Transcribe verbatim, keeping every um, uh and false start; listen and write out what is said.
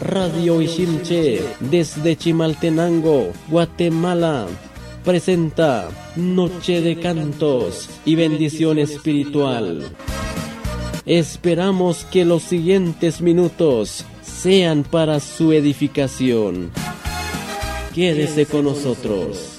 Radio Ishimche, desde Chimaltenango, Guatemala, presenta Noche de Cantos y Bendición Espiritual. Esperamos que los siguientes minutos sean para su edificación. Quédese con nosotros.